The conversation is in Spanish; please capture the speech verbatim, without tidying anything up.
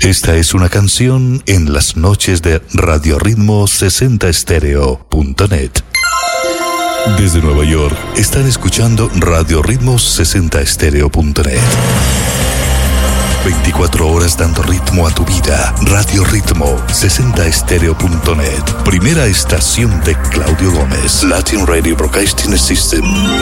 Esta es una canción en las noches de Radio Ritmo sesenta Estéreo punto net. Desde Nueva York están escuchando Radio Ritmo sesenta Estéreo punto net. veinticuatro horas dando ritmo a tu vida. Radio Ritmo sesenta Estéreo punto net. Primera estación de Claudio Gómez. Latin Radio Broadcasting System.